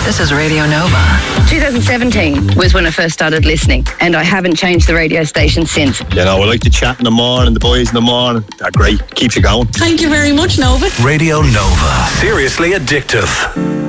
This is Radio Nova. 2017 was when I first started listening, and I haven't changed the radio station since. You know, I like the chat in the morning, the boys in the morning. They're great. Keeps you going. Thank you very much, Nova. Radio Nova. Seriously addictive.